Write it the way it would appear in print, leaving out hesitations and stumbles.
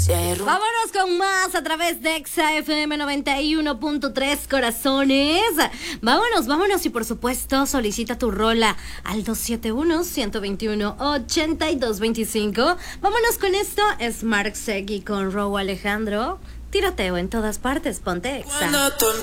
Vámonos con más a través de Exa FM 91.3, corazones. Vámonos y por supuesto solicita tu rola al 271-121-8225. Vámonos con esto, es Marc Segui con Rauw Alejandro. Tiroteo en todas partes, ponte Exa.